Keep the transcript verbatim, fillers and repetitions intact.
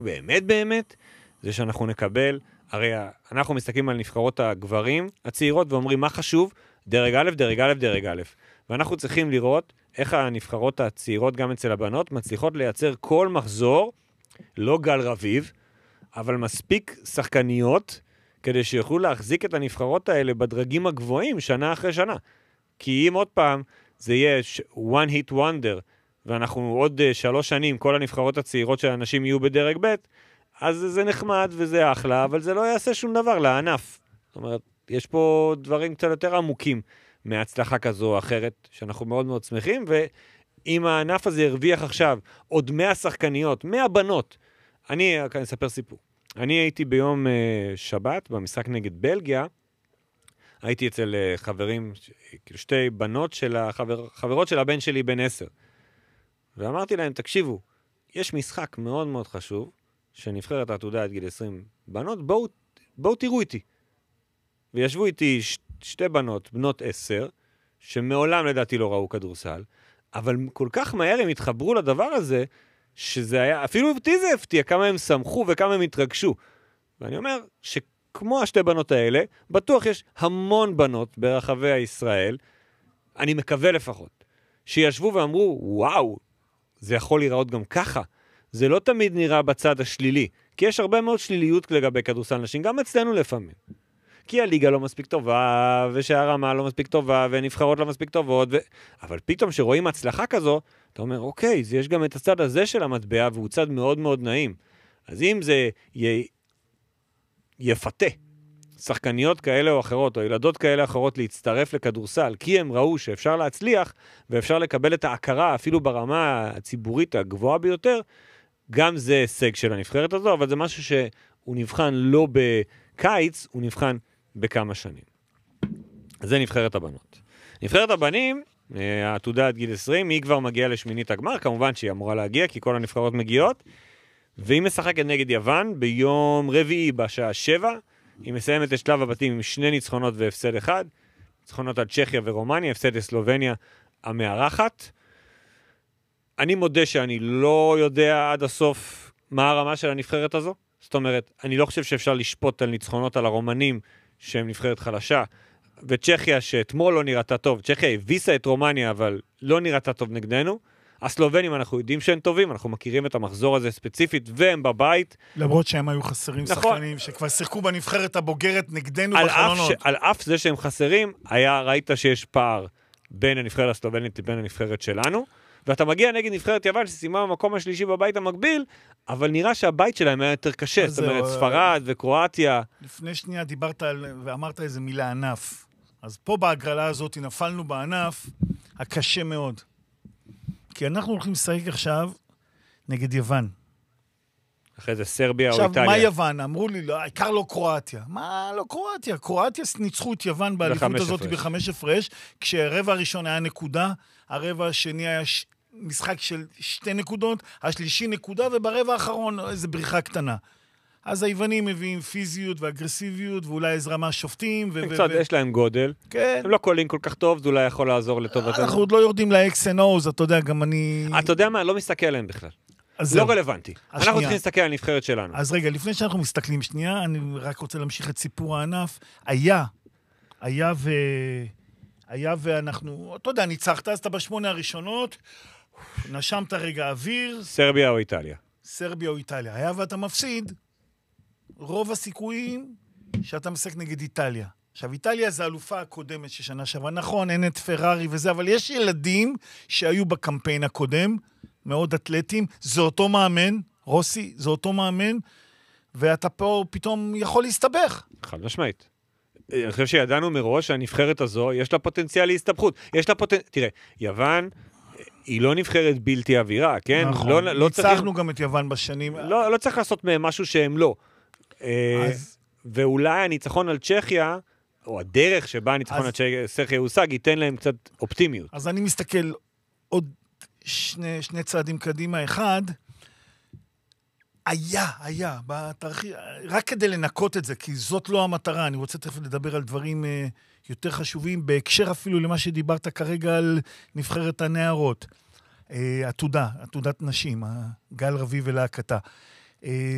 באמת באמת, זה שאנחנו נקבל, הרי אנחנו מסתכלים על נבחרות הגברים הצעירות ואומרים מה חשוב, דרג א', דרג א', דרג א'. ואנחנו צריכים לראות איך הנבחרות הצעירות גם אצל הבנות מצליחות לייצר כל מחזור, לא גל רביב, אבל מספיק שחקניות כדי שיוכלו להחזיק את הנבחרות האלה בדרגים הגבוהים שנה אחרי שנה. כי אם עוד פעם זה יהיה one hit wonder, ואנחנו עוד שלוש שנים, כל הנבחרות הצעירות של האנשים יהיו בדרג ב', אז זה נחמד וזה אחלה, אבל זה לא יעשה שום דבר לענף. זאת אומרת, יש פה דברים קצת יותר עמוקים מהצלחה כזו או אחרת, שאנחנו מאוד מאוד שמחים, ואם הענף הזה הרוויח עכשיו עוד מאה שחקניות, מאה בנות, אני כאן אספר סיפור. אני הייתי ביום שבת, במשחק נגד בלגיה, הייתי אצל חברים, כאילו שתי בנות של החבר, חברות של הבן שלי בן עשר. ואמרתי להם, תקשיבו, יש משחק מאוד מאוד חשוב, שנבחרת העתודה עד גיל עשרים בנות, בואו, בואו תראו איתי. וישבו איתי ש, שתי בנות, בנות עשר, שמעולם לדעתי לא ראו כדורסל, אבל כל כך מהר הם התחברו לדבר הזה, שזה היה, אפילו אותי זה הפתיע, כמה הם שמחו וכמה הם התרגשו. ואני אומר שכמו השתי בנות האלה, בטוח יש המון בנות ברחבי הישראל, אני מקווה לפחות, שישבו ואמרו, וואו, זה יכול להיראות גם ככה. זה לא תמיד נראה בצד השלילי, כי יש הרבה מאוד שליליות לגבי כדורסל נשים, גם אצלנו לפעמים. כי הליגה לא מספיק טובה, ושהרמה לא מספיק טובה, ונבחרות לא מספיק טובות, ו... אבל פתאום שרואים הצלחה כזו, אתה אומר, אוקיי, יש גם את הצד הזה של המטבע, והוא צד מאוד מאוד נעים. אז אם זה י... יפתה, שחקניות כאלה או אחרות, או ילדות כאלה או אחרות להצטרף לכדורסל, כי הם ראו שאפשר להצליח, ואפשר לקבל את ההכרה, אפילו ברמה הציבורית הגבוהה ביותר, גם זה הישג של הנבחרת הזו, אבל זה משהו שהוא נבחן לא בקיץ, הוא נבחן בכמה שנים. זה נבחרת הבנות. נבחרת הבנים, העתודה עד גיל עשרים, היא כבר מגיעה לשמינית הגמר, כמובן שהיא אמורה להגיע, כי כל הנבחרות מגיעות, והיא משחקת נגד יוון ביום רביעי בשעה שבע, היא מסיימת את שלב הבתים עם שני ניצחונות והפסד אחד, ניצחונות על צ'כיה ורומניה, הפסד לסלובניה המארחת. אני מודה שאני לא יודע עד הסוף מה הרמה של הנבחרת הזו. זאת אומרת, אני לא חושב שאפשר לשפוט על ניצחונות על הרומנים שהם נבחרת חלשה, וצ'כיה שאתמול לא נראתה טוב, צ'כיה הביסה את רומניה אבל לא נראתה טוב נגדנו. הסלובנים אנחנו יודעים שהם טובים, אנחנו מכירים את המחזור הזה ספציפית, והם בבית. למרות שהם היו חסרים נכון. שחקנים, שכבר שיחקו בנבחרת הבוגרת נגדנו בחלונות. ש... על אף זה שהם חסרים, היה, ראית שיש פער בין הנבחרת הסלובנית לבין הנבחרת שלנו, ואתה מגיע נגד נבחרת יוון, שסיימה במקום השלישי בבית המקביל, אבל נראה שהבית שלהם היה יותר קשה, זאת אומרת, ספרד וקרואטיה. לפני שנייה דיברת על, ואמרת איזה מילה ענף. אז פה בהגרלה הזאת נפלנו בענף הקשה מאוד. כי אנחנו הולכים לשחק עכשיו נגד יוון. אחרי זה סרביה או איטליה. עכשיו, מה יוון? אמרו לי, לא, העיקר לא קרואטיה. מה לא קרואטיה? קרואטיה ניצחו את יוון באליפות הזאת בחמש הפרש, כשהרבע הראשון היה נקודה, הרבע השני היה ש... משחק של שתי נקודות, השלישי נקודה, וברבע האחרון איזו בריחה קטנה. אז היוונים מביאים פיזיות ואגרסיביות, ואולי עזרה מהשופטים. ו- קצת ו- יש להם גודל. כן. הם לא קולים כל כך טוב, זה אולי יכול לעזור לטובתנו. אנחנו עוד לא יורדים ל-X and O's, אתה יודע, גם אני... אתה יודע מה? לא מסתכל עליהם בכלל. לא רלוונטי. אנחנו צריכים להסתכל על הנבחרת שלנו. אז רגע, לפני שאנחנו מסתכלים שנייה, אני רק רוצה להמשיך את סיפור הענף. היה, היה ו... היה ואנחנו, אתה יודע, ניצחת, אז אתה בשמונה הראשונות, נשמת רגע אוויר. סרביה או איטליה. סרביה או איטליה. היה ואתה מפסיד, רוב הסיכויים שאתה משחק נגד איטליה. עכשיו, איטליה זה האלופה הקודמת ששנה שעברה. נכון, אין את פרארי וזה, אבל יש ילדים שהיו בקמפיין הקודם, מאוד אתלטים. זה אותו מאמן, רוסי, זה אותו מאמן, ואתה פה פתאום יכול להסתבך. חד משמעית. אני חושב שידענו מראש שהנבחרת הזו, יש לה פוטנציאל להסתבכות. יש לה פוטנציאל... תראה, יוון... היא לא נבחרת בלתי אווירה, כן? נכון, לא, לא ניצחנו צריך... גם את יוון בשנים. לא, לא צריך לעשות מהם משהו שהם לא. אז... ואולי הניצחון על צ'כיה, או הדרך שבה הניצחון אז... על צ'כיה הושג, ייתן להם קצת אופטימיות. אז אני מסתכל עוד שני, שני צעדים קדימה. אחד, היה, היה, בתרחיב, רק כדי לנקות את זה, כי זאת לא המטרה. אני רוצה תכף לדבר על דברים... יותר חשובים, בהקשר אפילו למה שדיברת כרגע על נבחרת הנערות. עתודה, עתודת נשים, גל רביב ולהקתה.